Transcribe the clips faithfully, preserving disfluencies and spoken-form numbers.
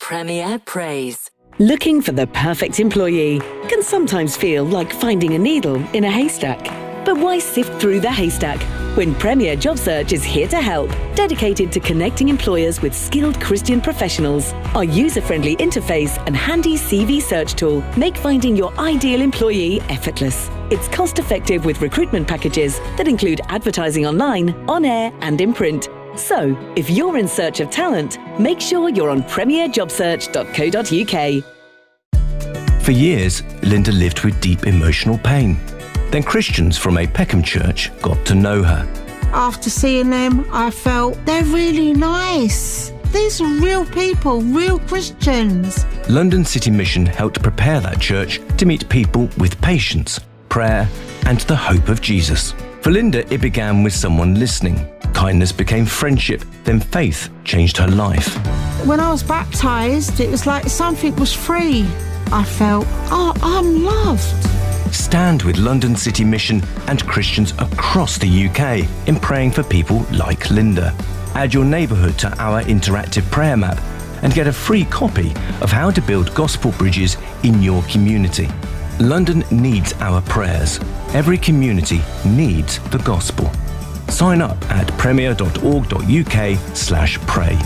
Premier Praise. Looking for the perfect employee can sometimes feel like finding a needle in a haystack. But why sift through the haystack when Premier Job Search is here to help, dedicated to connecting employers with skilled Christian professionals? Our user-friendly interface and handy C V search tool make finding your ideal employee effortless. It's cost-effective with recruitment packages that include advertising online, on air and in print. So, if you're in search of talent, make sure you're on premier job search dot co dot uk. For years, Linda lived with deep emotional pain. Then Christians from a Peckham church got to know her. After seeing them, I felt they're really nice. These are real people, real Christians. London City Mission helped prepare that church to meet people with patience, prayer, and the hope of Jesus. For Linda, it began with someone listening. Kindness became friendship, then faith changed her life. When I was baptised, it was like something was free. I felt, oh, I'm loved. Stand with London City Mission and Christians across the U K in praying for people like Linda. Add your neighbourhood to our interactive prayer map and get a free copy of how to build gospel bridges in your community. London needs our prayers. Every community needs the gospel. Sign up at premier dot org dot uk slash pray.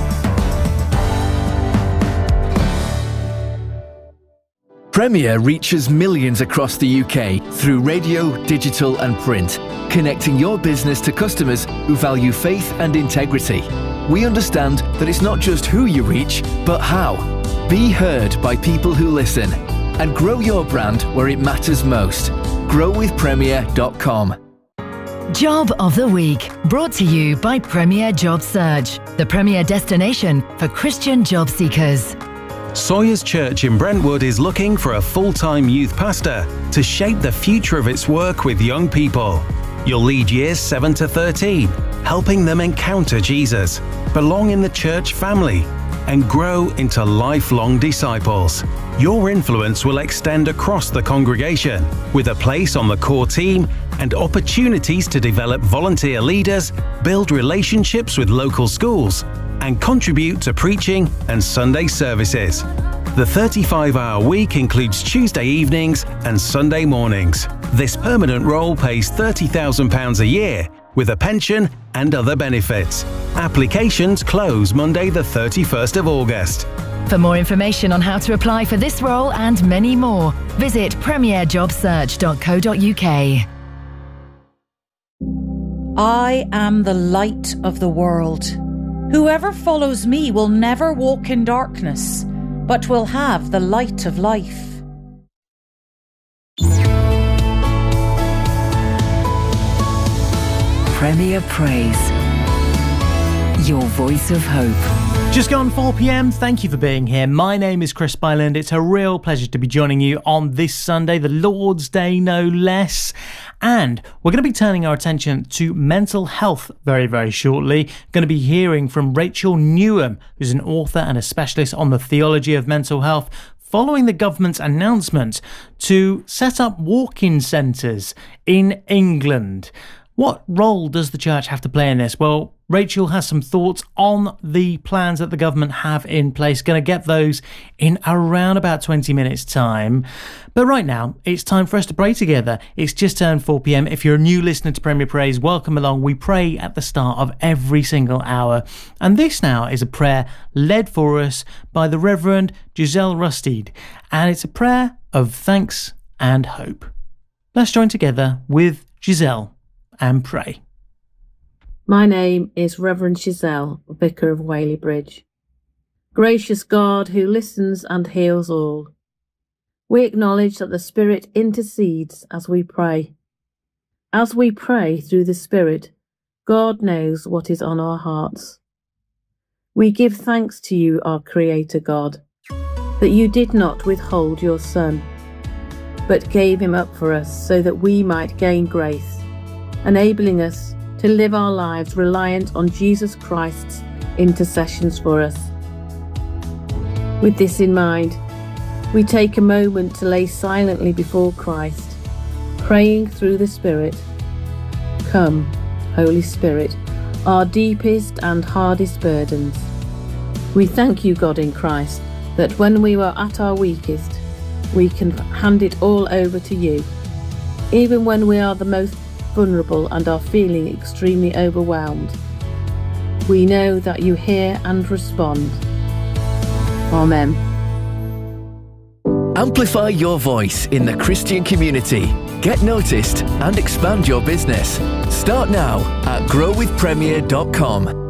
Premier reaches millions across the U K through radio, digital and print, connecting your business to customers who value faith and integrity. We understand that it's not just who you reach, but how. Be heard by people who listen and grow your brand where it matters most. grow with premier dot com. Job of the Week, brought to you by Premier Job Search, the premier destination for Christian job seekers. Sawyers Church in Brentwood is looking for a full-time youth pastor to shape the future of its work with young people. You'll lead years seven to thirteen, helping them encounter Jesus, belong in the church family, and grow into lifelong disciples. Your influence will extend across the congregation, with a place on the core team and opportunities to develop volunteer leaders, build relationships with local schools, and contribute to preaching and Sunday services. The thirty-five hour week includes Tuesday evenings and Sunday mornings. This permanent role pays thirty thousand pounds a year, with a pension and other benefits. Applications close Monday the thirty-first of August. For more information on how to apply for this role and many more, visit premier job search dot co dot uk. I am the light of the world. Whoever follows me will never walk in darkness, but will have the light of life. Premier Praise. Your voice of hope. Just gone four p.m. Thank you for being here. My name is Chris Byland. It's a real pleasure to be joining you on this Sunday, the Lord's Day no less. And we're going to be turning our attention to mental health very, very shortly. Going to be hearing from Rachel Newham, who's an author and a specialist on the theology of mental health, following the government's announcement to set up walk-in centres in England. What role does the church have to play in this? Well, Rachel has some thoughts on the plans that the government have in place. Going to get those in around about twenty minutes time. But right now, it's time for us to pray together. It's just turned four p.m. If you're a new listener to Premier Praise, welcome along. We pray at the start of every single hour. And this now is a prayer led for us by the Reverend Giselle Rustede. And it's a prayer of thanks and hope. Let's join together with Giselle and pray. My name is Reverend Giselle, Vicar of Whaley Bridge. Gracious God, who listens and heals all, we acknowledge that the Spirit intercedes as we pray. As we pray through the Spirit, God knows what is on our hearts. We give thanks to you, our Creator God, that you did not withhold your Son, but gave him up for us so that we might gain grace, enabling us to live our lives reliant on Jesus Christ's intercessions for us. With this in mind, we take a moment to lay silently before Christ, praying through the Spirit. Come, Holy Spirit, our deepest and hardest burdens. We thank you, God in Christ, that when we were at our weakest, we can hand it all over to you. Even when we are the most vulnerable and are feeling extremely overwhelmed, we know that you hear and respond. Amen. Amplify your voice in the Christian community. Get noticed and expand your business. Start now at grow with premier dot com.